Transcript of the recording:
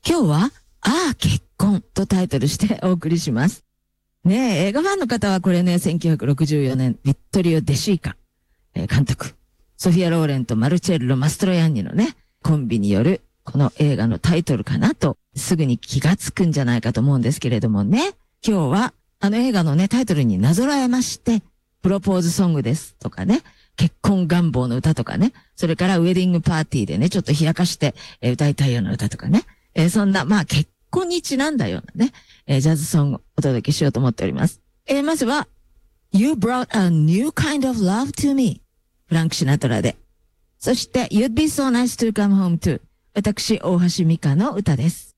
今日は、ああ、結婚とタイトルしてお送りします。ねえ、映画ファンの方はこれね、1964年、ビットリオ・デシーカ、監督、ソフィア・ローレンとマルチェッロ・マストロヤンニのね、コンビによる、この映画のタイトルかなと、すぐに気がつくんじゃないかと思うんですけれどもね、今日は、あの映画のね、タイトルになぞらえまして、プロポーズソングですとかね、結婚願望の歌とかね、それからウェディングパーティーでね、ちょっと冷やかして、歌いたいような歌とかね、そんな、まあ結婚にちなんだようなね、ジャズソングをお届けしようと思っております。まずは、You Brought a New Kind of Love to Me フランク・シナトラで。そして、You'd Be So Nice to Come Home to 私、大橋美香の歌です。